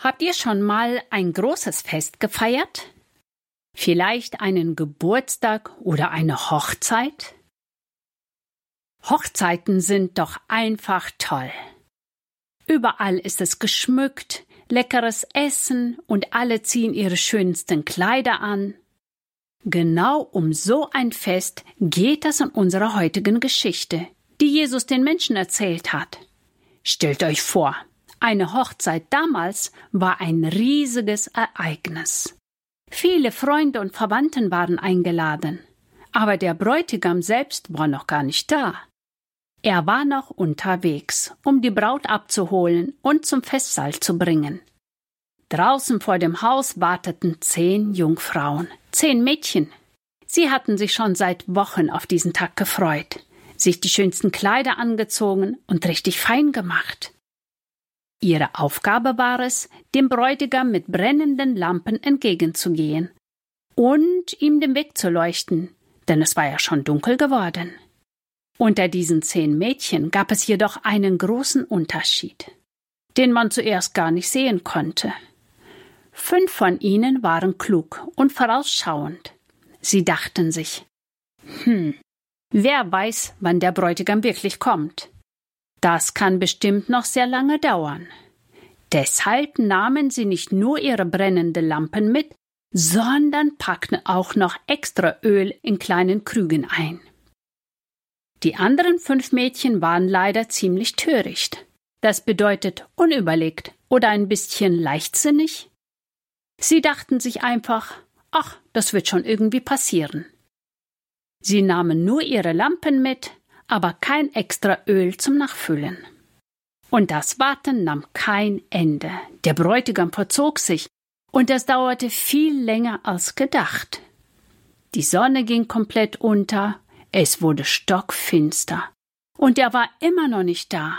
Habt ihr schon mal ein großes Fest gefeiert? Vielleicht einen Geburtstag oder eine Hochzeit? Hochzeiten sind doch einfach toll. Überall ist es geschmückt, leckeres Essen und alle ziehen ihre schönsten Kleider an. Genau um so ein Fest geht es in unserer heutigen Geschichte, die Jesus den Menschen erzählt hat. Stellt euch vor, eine Hochzeit damals war ein riesiges Ereignis. Viele Freunde und Verwandten waren eingeladen, aber der Bräutigam selbst war noch gar nicht da. Er war noch unterwegs, um die Braut abzuholen und zum Festsaal zu bringen. Draußen vor dem Haus warteten 10 Jungfrauen, 10 Mädchen. Sie hatten sich schon seit Wochen auf diesen Tag gefreut, sich die schönsten Kleider angezogen und richtig fein gemacht. Ihre Aufgabe war es, dem Bräutigam mit brennenden Lampen entgegenzugehen und ihm den Weg zu leuchten, denn es war ja schon dunkel geworden. Unter diesen 10 Mädchen gab es jedoch einen großen Unterschied, den man zuerst gar nicht sehen konnte. 5 von ihnen waren klug und vorausschauend. Sie dachten sich, wer weiß, wann der Bräutigam wirklich kommt. Das kann bestimmt noch sehr lange dauern. Deshalb nahmen sie nicht nur ihre brennenden Lampen mit, sondern packten auch noch extra Öl in kleinen Krügen ein. Die anderen 5 Mädchen waren leider ziemlich töricht. Das bedeutet unüberlegt oder ein bisschen leichtsinnig. Sie dachten sich einfach, ach, das wird schon irgendwie passieren. Sie nahmen nur ihre Lampen mit, aber kein extra Öl zum Nachfüllen. Und das Warten nahm kein Ende. Der Bräutigam verzog sich, und es dauerte viel länger als gedacht. Die Sonne ging komplett unter, es wurde stockfinster, und er war immer noch nicht da.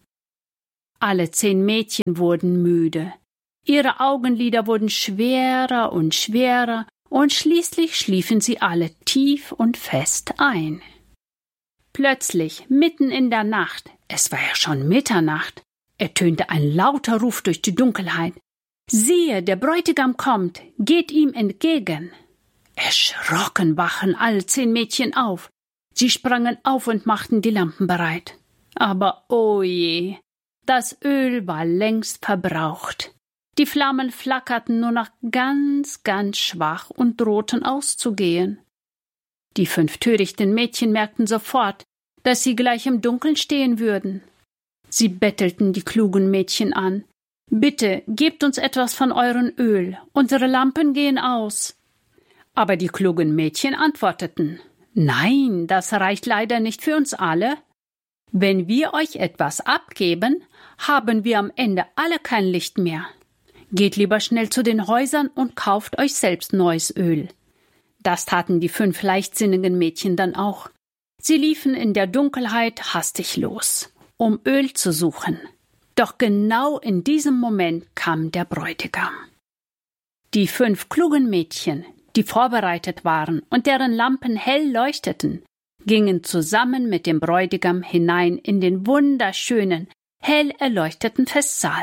Alle 10 Mädchen wurden müde, ihre Augenlider wurden schwerer, und schließlich schliefen sie alle tief und fest ein. Plötzlich, mitten in der Nacht, es war ja schon Mitternacht, ertönte ein lauter Ruf durch die Dunkelheit. »Siehe, der Bräutigam kommt, geht ihm entgegen!« Erschrocken wachen alle 10 Mädchen auf. Sie sprangen auf und machten die Lampen bereit. Aber oh je, das Öl war längst verbraucht. Die Flammen flackerten nur noch ganz, ganz schwach und drohten auszugehen. Die 5 törichten Mädchen merkten sofort, dass sie gleich im Dunkeln stehen würden. Sie bettelten die klugen Mädchen an. »Bitte, gebt uns etwas von eurem Öl, unsere Lampen gehen aus.« Aber die klugen Mädchen antworteten, »Nein, das reicht leider nicht für uns alle. Wenn wir euch etwas abgeben, haben wir am Ende alle kein Licht mehr. Geht lieber schnell zu den Häusern und kauft euch selbst neues Öl.« Das taten die 5 leichtsinnigen Mädchen dann auch. Sie liefen in der Dunkelheit hastig los, um Öl zu suchen. Doch genau in diesem Moment kam der Bräutigam. Die 5 klugen Mädchen, die vorbereitet waren und deren Lampen hell leuchteten, gingen zusammen mit dem Bräutigam hinein in den wunderschönen, hell erleuchteten Festsaal.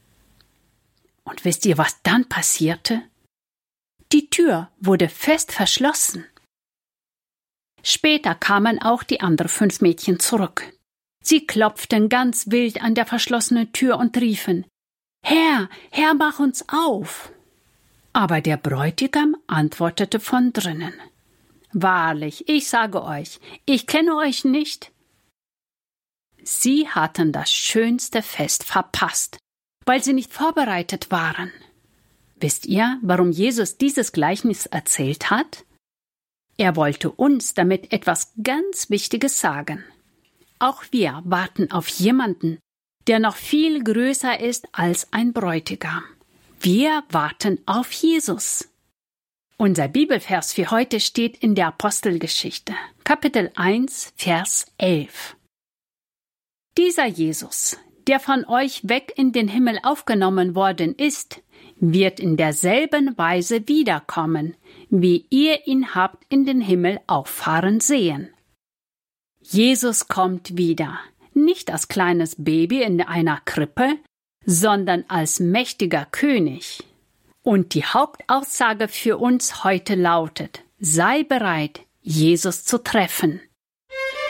Und wisst ihr, was dann passierte? Die Tür wurde fest verschlossen. Später kamen auch die anderen 5 Mädchen zurück. Sie klopften ganz wild an der verschlossenen Tür und riefen, »Herr, Herr, mach uns auf!« Aber der Bräutigam antwortete von drinnen, »Wahrlich, ich sage euch, ich kenne euch nicht.« Sie hatten das schönste Fest verpasst, weil sie nicht vorbereitet waren. Wisst ihr, warum Jesus dieses Gleichnis erzählt hat? Er wollte uns damit etwas ganz Wichtiges sagen. Auch wir warten auf jemanden, der noch viel größer ist als ein Bräutigam. Wir warten auf Jesus. Unser Bibelvers für heute steht in der Apostelgeschichte, Kapitel 1, Vers 11. Dieser Jesus, der von euch weg in den Himmel aufgenommen worden ist, wird in derselben Weise wiederkommen, wie ihr ihn habt in den Himmel auffahren sehen. Jesus kommt wieder, nicht als kleines Baby in einer Krippe, sondern als mächtiger König. Und die Hauptaussage für uns heute lautet: Sei bereit, Jesus zu treffen.